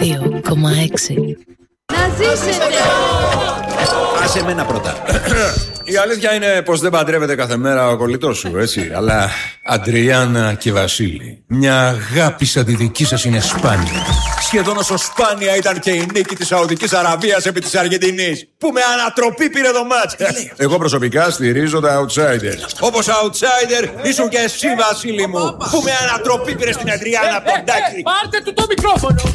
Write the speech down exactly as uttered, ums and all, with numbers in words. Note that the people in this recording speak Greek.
δύο κόμμα έξι. Να ζήσετε! Άσε εμένα πρώτα. Η αλήθεια είναι πως δεν παντρεύεται κάθε μέρα ο κολλητός σου, έτσι. Αλλά Αντριάννα και Βασίλη, μια αγάπη σαν τη δική σας είναι σπάνια. Σχεδόν όσο σπάνια ήταν και η νίκη της Σαουδικής Αραβίας επί της Αργεντινής, που με ανατροπή πήρε το μάτς. Εγώ προσωπικά στηρίζω τα outsider. Όπως outsider ήσουν και εσύ, Βασίλη μου, που με ανατροπή πήρε στην Αντριάννα Ποντάκη. Πάρτε του το μικρόφωνο!